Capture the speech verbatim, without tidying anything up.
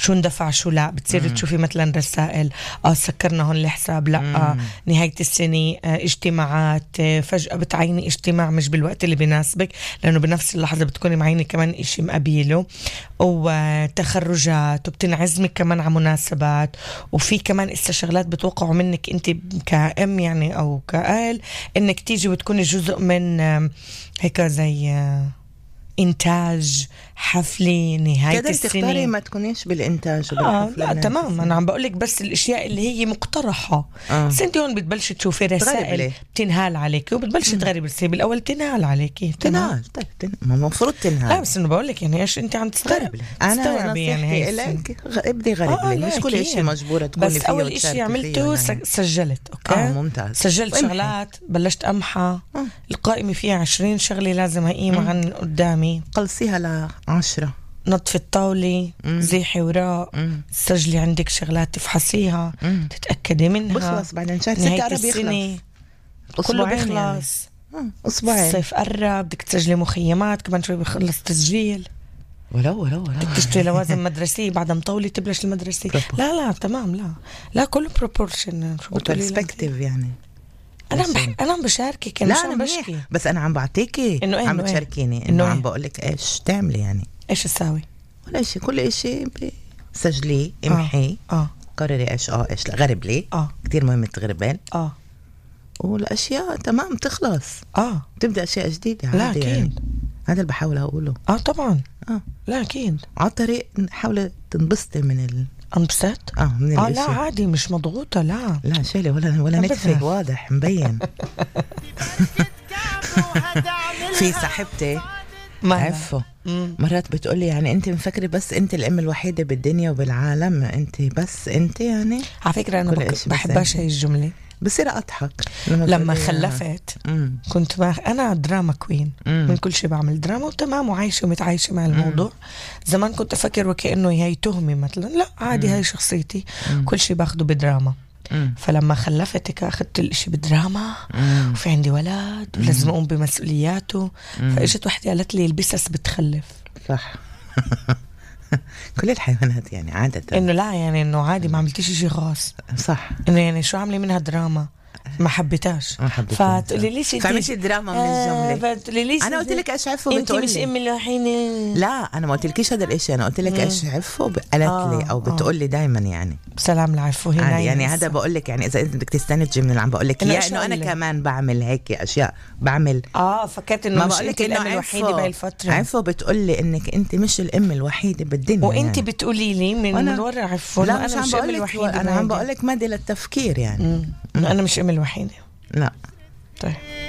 شو اندفع شو لا. بتصير مم. تشوفي مثلا رسائل اه سكرنا هون الحساب لا آه نهاية السنة آه اجتماعات آه فجأة بتعيني اجتماع مش بالوقت اللي بيناسبك لأنه بنفس اللحظة بتكوني معيني كمان إشي مقابيله وتخرجات وبتنعزمك كمان على مناسبات وفي كمان إسا شغلات بتوقعوا منك أنت كأم يعني أو كأهل إنك تيجي وتكوني جزء من آه هيك زي آه إنتاج حفلة نهاية كده السنة. تختاري ما تكونيش بالإنتاج آه وبالحفلة. لا تمام أنا عم بقولك بس الأشياء اللي هي مقترحة. آه. بس أنت هون بتبلش تشوفي رسائل بتنهال عليك وبتبلش تغرب السنة بالأول تنهال عليك. تنهال طيب تن... ما المفروض تنهال. لا بس أنا بقولك يعني إيش أنت عم تستغرب. أنا تستغربي يعني هاي لك ابدي غريب آه لي مش كل إشي مجبورة تكوني فيه. بس أول إشي عملته سجلت أوكي. آه ممتاز. سجلت شغلات بلشت أمحى آه. القائمة فيها عشرين شغلة لازم أقيمها عن قدامي. قلصيها لعشرة. نطفي الطاولة زيحي وراء سجلي عندك شغلات تفحصيها مم. تتأكدي منها. بخلص بعدين شهر ستة قرب يخلص كله بيخلص يعني. أسبوعين الصيف قرب بدك تسجلي مخيمات كمان شوي بيخلص تسجيل ولو ولو ولو بدك تشتري لوازم مدرسية بعد مطولة تبلش المدرسة. لا لا تمام لا لا كله بروبورشن وبرسبكتيف يعني. أنا عم بح... أنا عم بشاركك لا أنا بشكي بس أنا عم بعطيكي إنه إيه عم تشاركيني إنه عم بقولك إيش تعملي يعني إيش تساوي ولا شيء كل إشي سجلي امحي آه. آه. قرري إيش آه إيش لا غرب لي آه. كتير مهم تغربين آه والأشياء تمام تخلص آه تبدأ أشياء جديدة. لا أكيد يعني. هذا اللي بحاول أقوله. آه طبعا آه. لا أكيد على طريق حاول تنبسطي من ال انبسط اه من اه لا عادي مش مضغوطة لا لا شيلي ولا ولا نتفه واضح مبين. في صاحبتي عفوا مرات بتقولي يعني انت مفكرة بس انت الام الوحيدة بالدنيا وبالعالم انت بس انت يعني. على فكرة انا بك... بحبهاش هاي الجملة. بصير اضحك لما, لما خلفت مم. كنت ما انا دراما كوين مم. من كل شيء بعمل دراما وتمام وعايشة ومتعايشة مع الموضوع. مم. زمان كنت افكر وكأنه هي تهمة مثلا لا عادي مم. هاي شخصيتي مم. كل شيء باخده بدراما. مم. فلما خلفتك أخذت الاشي بدراما مم. وفي عندي ولد ولازم أقوم بمسؤولياته. مم. فإجت واحدة قالت لي البسس بتخلف. صح. كل الحيوانات يعني عادة إنه لا يعني إنه عادي ما عملتيش إشي خاص. صح. إنه يعني شو عاملة منها دراما ما حبيتاش ما حبيتش فتقولي ليش انت فعملتي دراما من الجمله. فتقولي ليش انا قلت لك ايش عفوا انت مش ام الوحيده. لا انا ما قلتلكيش هذا الاشي انا قلت لك ايش عفوا قالت آه لي او بتقول لي دائما يعني سلام العفو هنا يعني هذا بقول لك يعني اذا انت بدك تستنتجي من اللي عم بقول لك اياه انه انا كمان بعمل هيك اشياء بعمل اه فكرت انه مش انت الام الوحيده بهاي الفتره. عفوا بتقول لي انك انت مش الام الوحيده بالدنيا وانت يعني. بتقولي لي من من ورا عفوا لا انا مش ام الوحيده. انا عم بقول لك مادي للتفكير يعني انا مش ام الوحيده. لا طيب